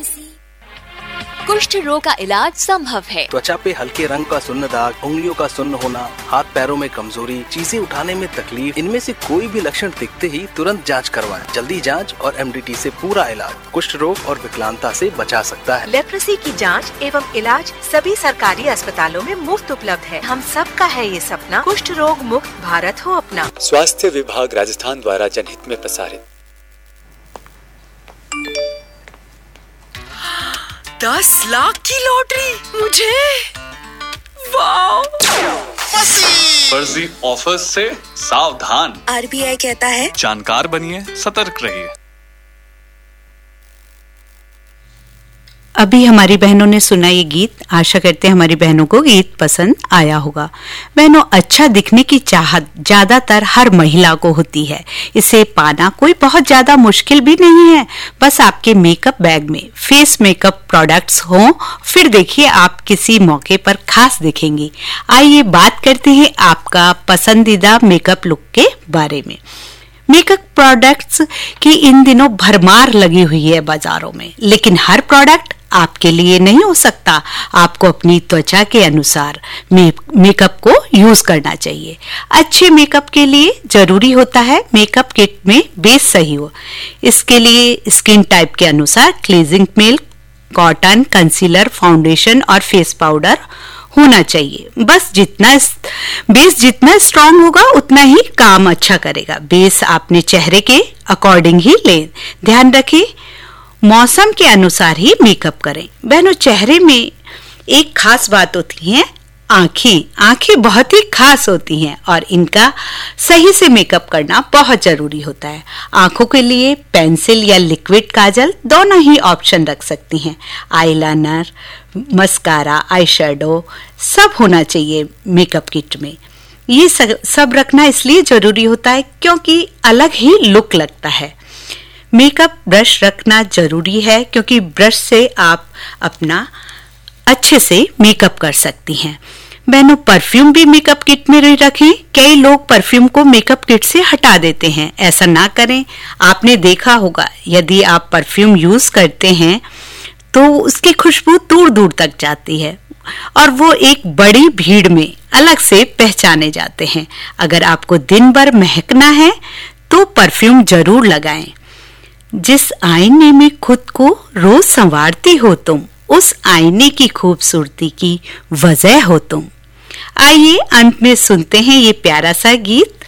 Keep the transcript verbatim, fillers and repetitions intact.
कुष्ठ रोग का इलाज संभव है। त्वचा पे हल्के रंग का सुन्न दाग, उंगलियों का सुन्न होना, हाथ पैरों में कमजोरी, चीजें उठाने में तकलीफ, इनमें से कोई भी लक्षण दिखते ही तुरंत जांच करवाएं। जल्दी जांच और एम डी टी से पूरा इलाज कुष्ठ रोग और विकलांगता से बचा सकता है। लेप्रोसी की जांच एवं इलाज सभी सरकारी अस्पतालों में मुफ्त उपलब्ध है। हम सबका है ये सपना, कुष्ठ रोग मुक्त भारत हो अपना। स्वास्थ्य विभाग राजस्थान द्वारा जनहित में प्रसारित। दस लाख की लॉटरी मुझे, वाह! फर्जी ऑफर से सावधान। आर बी आई कहता है जानकार बनिए, सतर्क रहिए। अभी हमारी बहनों ने सुना ये गीत। आशा करते हैं हमारी बहनों को गीत पसंद आया होगा। बहनों, अच्छा दिखने की चाहत ज्यादातर हर महिला को होती है। इसे पाना कोई बहुत ज्यादा मुश्किल भी नहीं है। बस आपके मेकअप बैग में फेस मेकअप प्रोडक्ट्स हों, फिर देखिए आप किसी मौके पर खास दिखेंगी। आइए बात करते हैं आपका पसंदीदा मेकअप लुक के बारे में। मेकअप प्रोडक्ट्स की इन दिनों भरमार लगी हुई है बाजारों में, लेकिन हर प्रोडक्ट आपके लिए नहीं हो सकता। आपको अपनी त्वचा के अनुसार मेकअप को यूज करना चाहिए। अच्छे मेकअप के लिए जरूरी होता है मेकअप किट में बेस सही हो। इसके लिए स्किन टाइप के अनुसार cleansing milk, cotton, concealer, foundation और फेस पाउडर होना चाहिए। बस जितना बेस जितना स्ट्रांग होगा उतना ही काम अच्छा करेगा। बेस आपने चेहरे के अकॉर्डिंग ही लें। ध्यान रखें मौसम के अनुसार ही मेकअप करें। बहनों, चेहरे में एक खास बात होती है आंखें। आंखें बहुत ही खास होती हैं और इनका सही से मेकअप करना बहुत जरूरी होता है। आंखों के लिए पेंसिल या लिक्विड काजल दोनों ही ऑप्शन रख सकती हैं। आईलाइनर, मस्कारा, आई शेडो सब होना चाहिए मेकअप किट में। ये सब रखना इसलिए जरूरी होता है क्योंकि अलग ही लुक लगता है। मेकअप ब्रश रखना जरूरी है क्योंकि ब्रश से आप अपना अच्छे से मेकअप कर सकती हैं। बहनों, परफ्यूम भी मेकअप किट में रखें। कई लोग परफ्यूम को मेकअप किट से हटा देते हैं। ऐसा ना करें। आपने देखा होगा यदि आप परफ्यूम यूज करते हैं तो उसकी खुशबू दूर दूर तक जाती है और वो एक बड़ी भीड़ में अलग से पहचाने जाते हैं। अगर आपको दिन भर महकना है तो परफ्यूम जरूर लगाएं। जिस आईने में खुद को रोज संवारती हो तुम, उस आईने की खूबसूरती की वजह हो तुम। आइए अंत में सुनते हैं ये प्यारा सा गीत।